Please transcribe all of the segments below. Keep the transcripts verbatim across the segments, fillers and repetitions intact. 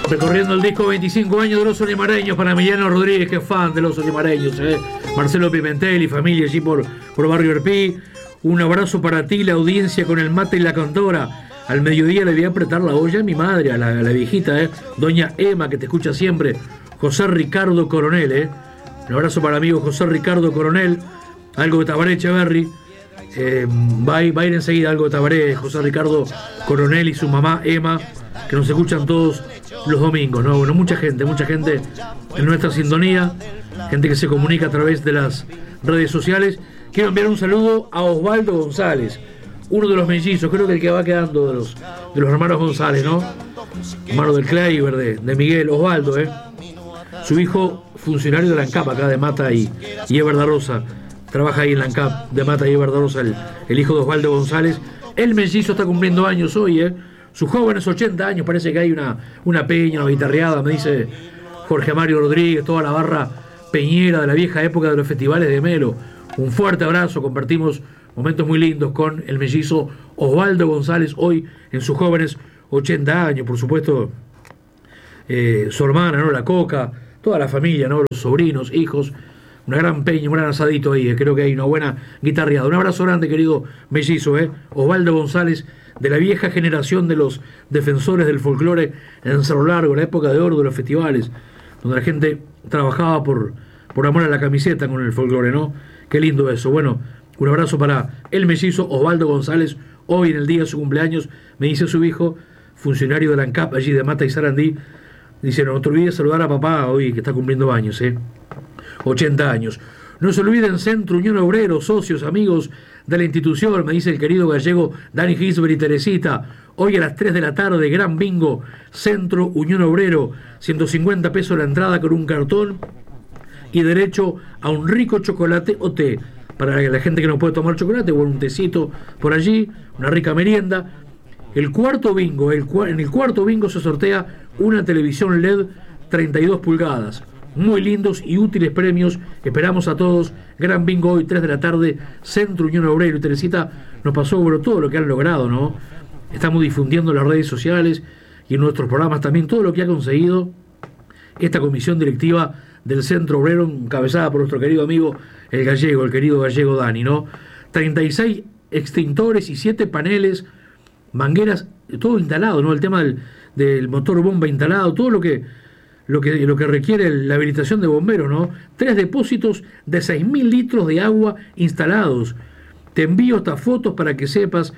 Recorriendo el disco veinticinco años de Los Olimareños para Emiliano Rodríguez, que es fan de Los Olimareños, ¿eh? Marcelo Pimentel y familia allí por, por Barrio Erpí. Un abrazo para ti, la audiencia con el mate y la cantora. Al mediodía le voy a apretar la olla a mi madre, a la, a la viejita, ¿eh? Doña Emma, que te escucha siempre. José Ricardo Coronel, ¿eh? Un abrazo para amigo José Ricardo Coronel. Algo de Tabaré Echeverry. Eh, va, a ir, va a ir enseguida algo de Tabaré, José Ricardo Coronel y su mamá Emma, que nos escuchan todos los domingos, ¿no? Bueno, mucha gente, mucha gente en nuestra sintonía, gente que se comunica a través de las redes sociales. Quiero enviar un saludo a Osvaldo González, uno de los mellizos, creo que el que va quedando de los, de los hermanos González, ¿no? Hermano del Kleiber, de, de Miguel, Osvaldo, ¿eh? Su hijo, funcionario de la ANCAP, acá de Mata y, y Ever da Rosa, trabaja ahí en la ANCAP de Mata y Ever da Rosa, el, el hijo de Osvaldo González. El mellizo está cumpliendo años hoy, ¿eh? Sus jóvenes ochenta años, parece que hay una, una peña, una guitarreada, me dice Jorge Mario Rodríguez, toda la barra peñera de la vieja época de los festivales de Melo. Un fuerte abrazo, compartimos momentos muy lindos con el mellizo Osvaldo González, hoy en sus jóvenes ochenta años, por supuesto, eh, su hermana, ¿no? La Coca, toda la familia, ¿no? Los sobrinos, hijos, una gran peña, un gran asadito ahí, eh. Creo que hay una buena guitarreada. Un abrazo grande, querido mellizo, ¿eh? Osvaldo González, de la vieja generación de los defensores del folclore en Cerro Largo, la época de oro de los festivales, donde la gente trabajaba por, por amor a la camiseta con el folclore, ¿no? Qué lindo eso. Bueno, un abrazo para el mellizo Osvaldo González, hoy en el día de su cumpleaños, me dice su hijo, funcionario de la ANCAP, allí de Mata y Sarandí, dice, no te olvides saludar a papá hoy, que está cumpliendo años, ¿eh? ochenta años. No se olviden Centro Unión Obrero, socios, amigos de la institución, me dice el querido gallego Dani Gisbert y Teresita. Hoy a las tres de la tarde, gran bingo, Centro Unión Obrero, ciento cincuenta pesos la entrada con un cartón y derecho a un rico chocolate o té. Para la gente que no puede tomar chocolate, bueno, un tecito por allí, una rica merienda. El cuarto bingo, el, en el cuarto bingo se sortea una televisión L E D treinta y dos pulgadas. Muy lindos y útiles premios. Esperamos a todos. Gran bingo hoy, tres de la tarde, Centro Unión Obrero. Y Teresita nos pasó sobre todo lo que han logrado, ¿no? Estamos difundiendo en las redes sociales y en nuestros programas también todo lo que ha conseguido esta comisión directiva del Centro Obrero, encabezada por nuestro querido amigo el gallego, el querido gallego Dani, ¿no? treinta y seis extintores y siete paneles, mangueras, todo instalado, ¿no? El tema del, del motor bomba instalado, todo lo que Lo que, lo que requiere la habilitación de bomberos, ¿no? Tres depósitos de seis mil litros de agua instalados. Te envío estas fotos para que sepas,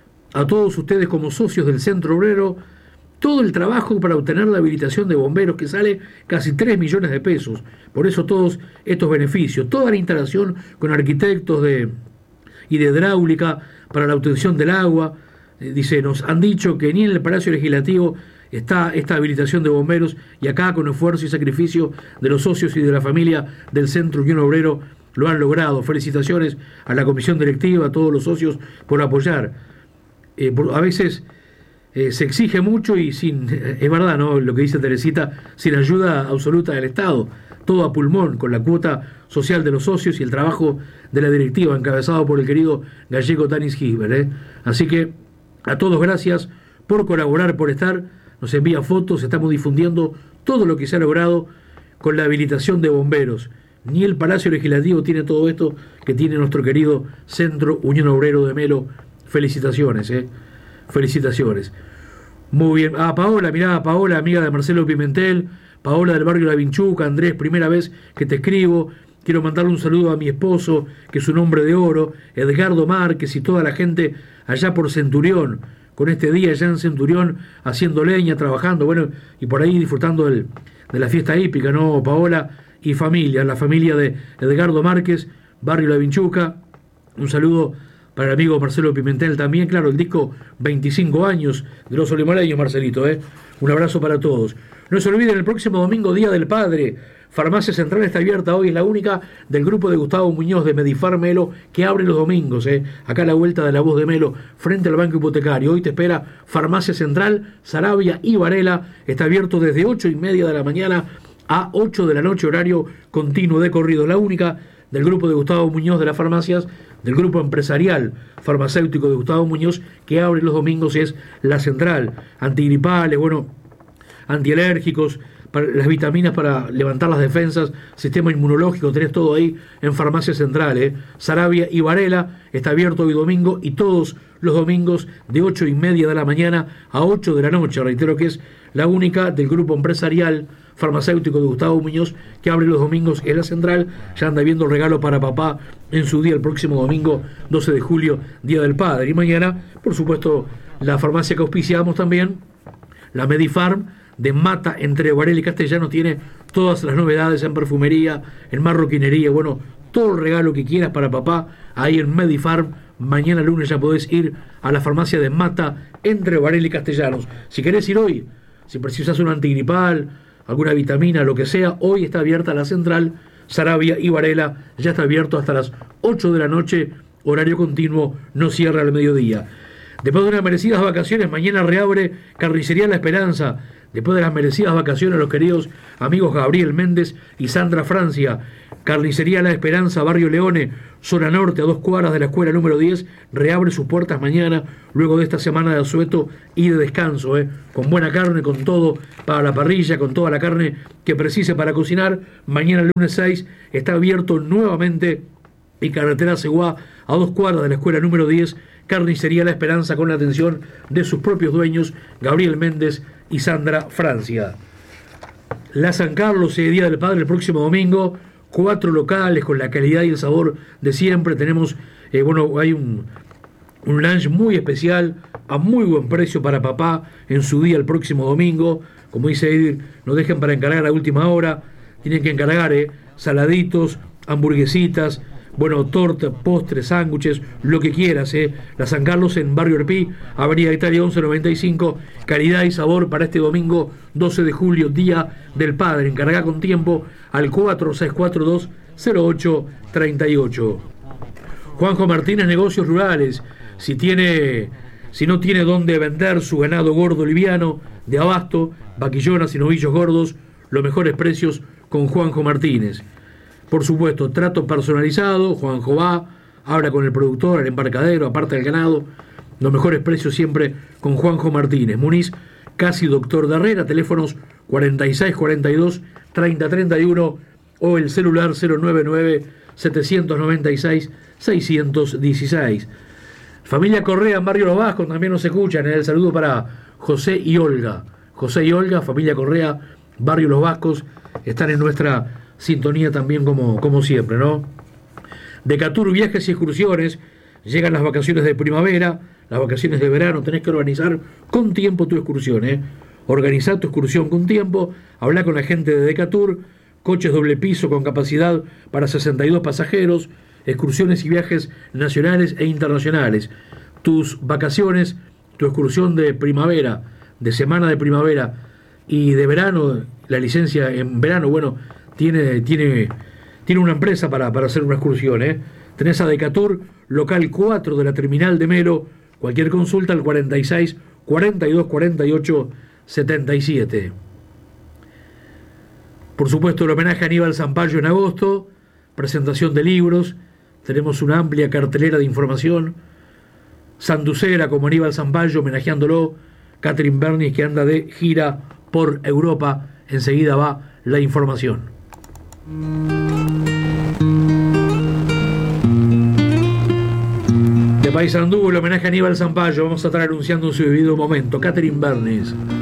a todos ustedes como socios del Centro Obrero, todo el trabajo para obtener la habilitación de bomberos, que sale casi tres millones de pesos. Por eso todos estos beneficios. Toda la instalación con arquitectos de, y de hidráulica para la obtención del agua. Eh, dice, nos han dicho que ni en el Palacio Legislativo está esta habilitación de bomberos, y acá con esfuerzo y sacrificio de los socios y de la familia del Centro Unión Obrero lo han logrado. Felicitaciones a la comisión directiva, a todos los socios por apoyar. Eh, por, a veces eh, se exige mucho y sin, eh, es verdad, ¿no? Lo que dice Teresita, sin ayuda absoluta del Estado, todo a pulmón, con la cuota social de los socios y el trabajo de la directiva, encabezado por el querido gallego Tanis Gisbert, ¿eh? Así que a todos gracias por colaborar, por estar. Nos envía fotos, estamos difundiendo todo lo que se ha logrado con la habilitación de bomberos. Ni el Palacio Legislativo tiene todo esto que tiene nuestro querido Centro Unión Obrero de Melo. Felicitaciones, ¿eh? Felicitaciones. Muy bien. Ah, Paola, mirá, Paola, amiga de Marcelo Pimentel, Paola del barrio La Vinchuca. Andrés, primera vez que te escribo. Quiero mandarle un saludo a mi esposo, que es un hombre de oro, Edgardo Márquez, y toda la gente allá por Centurión, con este día allá en Centurión, haciendo leña, trabajando, bueno, y por ahí disfrutando del, de la fiesta hípica, ¿no? Paola y familia, la familia de Edgardo Márquez, barrio La Vinchuca. Un saludo para el amigo Marcelo Pimentel también, claro, el disco veinticinco años de Los Olimareños, Marcelito, ¿eh? Un abrazo para todos. No se olviden, el próximo domingo, Día del Padre, Farmacia Central está abierta hoy, es la única del grupo de Gustavo Muñoz de Medifar Melo que abre los domingos, ¿eh? Acá a la vuelta de la Voz de Melo, frente al Banco Hipotecario. Hoy te espera Farmacia Central, Sarabia y Varela. Está abierto desde ocho y media de la mañana a ocho de la noche, horario continuo de corrido. La única del grupo de Gustavo Muñoz de las farmacias, del grupo empresarial farmacéutico de Gustavo Muñoz, que abre los domingos, es la Central. Antigripales, bueno, antialérgicos, para las vitaminas para levantar las defensas, sistema inmunológico, tenés todo ahí en Farmacia Central. ¿eh? Sarabia y Varela está abierto hoy domingo y todos los domingos de ocho y media de la mañana a ocho de la noche. Reitero que es la única del grupo empresarial farmacéutico de Gustavo Muñoz que abre los domingos en la Central. Ya anda viendo el regalo para papá en su día, el próximo domingo doce de julio, Día del Padre. Y mañana, por supuesto, la farmacia que auspiciamos también, la Medifarm de Mata, entre Varela y Castellano, tiene todas las novedades en perfumería, en marroquinería, bueno, todo el regalo que quieras para papá, ahí en Medifarm. Mañana lunes ya podés ir a la farmacia de Mata, entre Varela y Castellanos. Si querés ir hoy, si precisas un antigripal, alguna vitamina, lo que sea, hoy está abierta la Central. Sarabia y Varela ya está abierto hasta las ocho de la noche, horario continuo, no cierra al mediodía. Después de unas merecidas vacaciones, mañana reabre Carnicería La Esperanza. Después de las merecidas vacaciones, los queridos amigos Gabriel Méndez y Sandra Francia. Carnicería La Esperanza, Barrio Leone, zona norte, a dos cuadras de la escuela número diez, reabre sus puertas mañana, luego de esta semana de asueto y de descanso, ¿eh? con buena carne, con todo para la parrilla, con toda la carne que precise para cocinar. Mañana, lunes seis, está abierto nuevamente y carretera Seguá, a dos cuadras de la escuela número diez, Carnicería La Esperanza, con la atención de sus propios dueños, Gabriel Méndez y Sandra Francia. La San Carlos, eh, Día del Padre, el próximo domingo, cuatro locales con la calidad y el sabor de siempre. Tenemos, eh, bueno, hay un, un lunch muy especial, a muy buen precio para papá, en su día el próximo domingo. Como dice Edith, no dejen para encargar a última hora, tienen que encargar eh, saladitos, hamburguesitas, bueno, torta, postres, sándwiches, lo que quieras. Eh. La San Carlos en Barrio Erpí, Avenida Italia once noventa y cinco, calidad y sabor para este domingo doce de julio, Día del Padre. Encarga con tiempo al cuatro seis cuatro dos cero ocho tres ocho. Juanjo Martínez, Negocios Rurales. Si tiene, si no tiene dónde vender su ganado gordo liviano, de abasto, vaquillonas y novillos gordos, los mejores precios con Juanjo Martínez. Por supuesto, trato personalizado. Juanjo va, habla con el productor, el embarcadero, aparte del ganado. Los mejores precios siempre con Juanjo Martínez. Muniz, casi Doctor de Herrera, teléfonos cuarenta y seis cuarenta y dos treinta treinta y uno o el celular cero nueve nueve siete nueve seis seis uno seis. Familia Correa en Barrio Los Vascos también nos escuchan. El saludo para José y Olga. José y Olga, familia Correa, Barrio Los Vascos, están en nuestra sintonía también como, como siempre, ¿no? Decatur, viajes y excursiones. Llegan las vacaciones de primavera, las vacaciones de verano, tenés que organizar con tiempo tu excursión, ¿eh? Organizá tu excursión con tiempo, habla con la gente de Decatur, coches doble piso con capacidad para sesenta y dos pasajeros, excursiones y viajes nacionales e internacionales. Tus vacaciones, tu excursión de primavera, de semana de primavera y de verano, la licencia en verano, bueno, tiene, tiene, tiene una empresa para, para hacer una excursión, ¿eh? Tenés a Decatur, local cuatro de la terminal de Melo. Cualquier consulta al cuarenta y seis cuarenta y dos cuarenta y ocho setenta y siete. Por supuesto, el homenaje a Aníbal Zampayo en agosto, presentación de libros, tenemos una amplia cartelera de información. Sanducera como Aníbal Zampayo homenajeándolo, Catherine Bernis que anda de gira por Europa. Enseguida va la información. De Paysandú, el homenaje a Aníbal Zampayo, vamos a estar anunciando en su debido momento. Catherine Bernis.